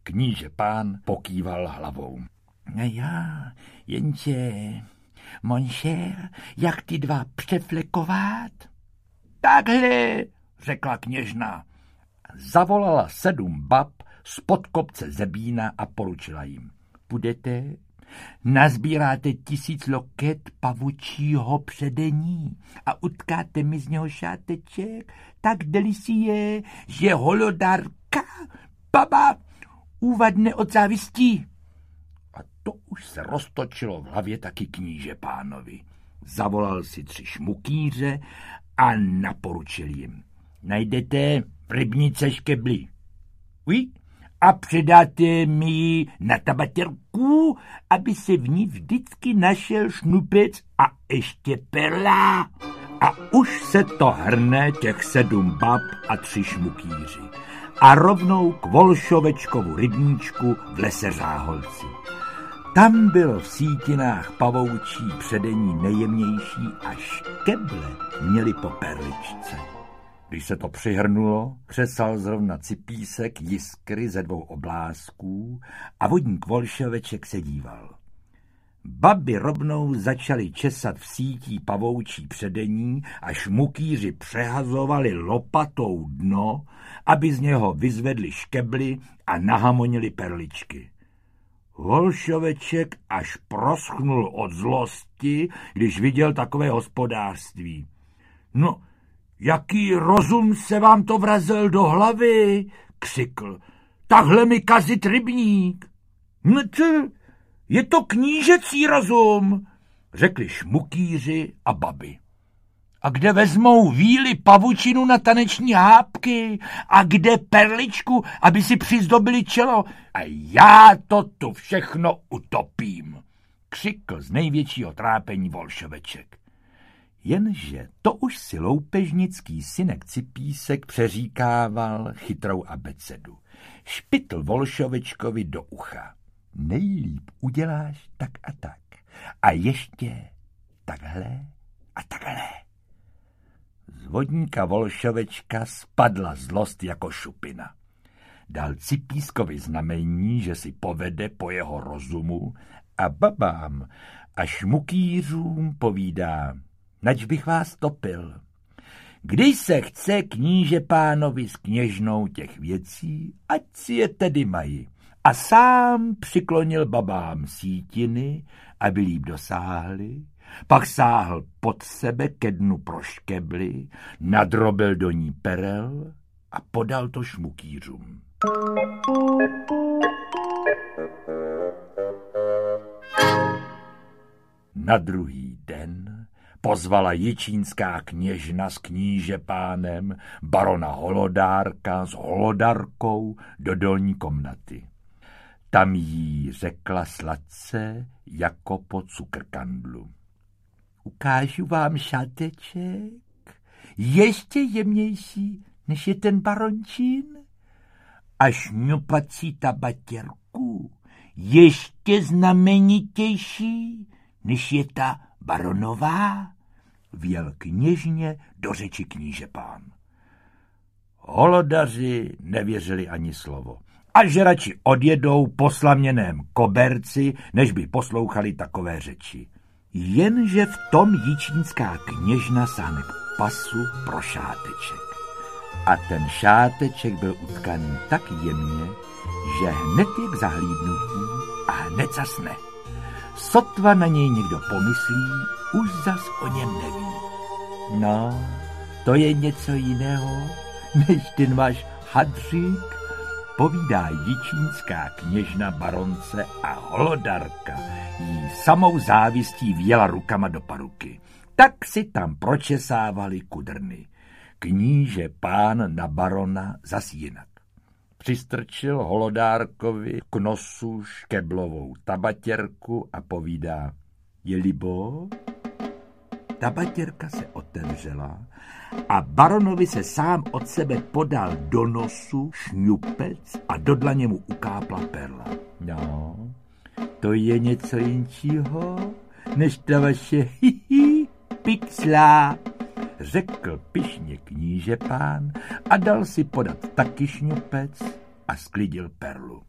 Kníže pán pokýval hlavou. Já, jenže, monšer, jak ty dva přeflekovat? Takhle, řekla kněžna. Zavolala 7 bab spod kopce Zebína a poručila jim. Půjdete, nazbíráte 1000 loket pavučího předení a utkáte mi z něho šáteček, tak delicie, že holodárka, baba, uvadne od závistí. A to už se roztočilo v hlavě taky kníže pánovi. Zavolal si 3 šmukýře a naporučil jim. Najdete v rybnice škebli. Uj? A předáte mi ji na tabatěrku, aby se v ní vždycky našel šnupec a ještě perla. A už se to hrne těch 7 bab a 3 šmukýři. A rovnou k Volšovečkovu rybníčku v lese Řáholci. Tam bylo v sítinách pavoučí předení nejjemnější a škeble měli po perličce. Když se to přihrnulo, křesal zrovna Cipísek jiskry ze 2 oblázků a vodník Volšoveček se díval. Baby rovnou začaly česat v sítí pavoučí předení a šmukýři přehazovali lopatou dno, aby z něho vyzvedli škebly a nahamonili perličky. Volšoveček až proschnul od zlosti, když viděl takové hospodářství. No, jaký rozum se vám to vrazil do hlavy, křikl. Takhle mi kazit rybník. No je to knížecí rozum, řekli šmukýři a baby. A kde vezmou víly pavučinu na taneční hápky a kde perličku, aby si přizdobili čelo? A já to tu všechno utopím, křikl z největšího trápení Volšoveček. Jenže to už si loupežnický synek Cipísek přeříkával chytrou abecedu. Špitl Volšovečkovi do ucha. Nejlíp uděláš tak a tak. A ještě takhle a takhle. Z vodníka Volšovečka spadla zlost jako šupina. Dal Cipískovi znamení, že si povede po jeho rozumu a babám a šmukýřům povídá, nač bych vás topil. Když se chce kníže pánovi s kněžnou těch věcí, ať si je tedy mají. A sám přiklonil babám sítiny, aby líp dosáhli, pak sáhl pod sebe ke dnu pro škebly, nadrobil do ní perel a podal to šmukýřům. Na druhý den pozvala jičínská kněžna s kníže pánem barona Holodárka s holodarkou do dolní komnaty. Tam jí řekla sladce jako po cukrkandlu. Ukážu vám šáteček, ještě jemnější, než je ten barončín, a šňupací tabatěrku, ještě znamenitější, než je ta baronová, vjel kněžně do řeči kníže pán. Holodaři nevěřili ani slovo. A že radši odjedou po slaměném koberci, než by poslouchali takové řeči. Jenže v tom jičínská kněžna sáhne k pasu pro šáteček. A ten šáteček byl utkaný tak jemně, že hned je k zahlídnutí a hned zasne. Sotva na něj někdo pomyslí, už zas o něm neví. No, to je něco jiného, než ten váš hadřík, povídá jičínská kněžna baronce a holodarka jí samou závistí vjela rukama do paruky. Tak si tam pročesávali kudrny. Kníže pán na barona zas jinak. Přistrčil holodárkovi k nosu škeblovou tabatěrku a povídá, je libo? Tabatěrka se otevřela a baronovi se sám od sebe podal do nosu šňupec a do dlaně mu ukápla perla. No, to je něco jinčího, než ta vaše pixla, řekl pyšně kníže pán a dal si podat taky šňupec a sklidil perlu.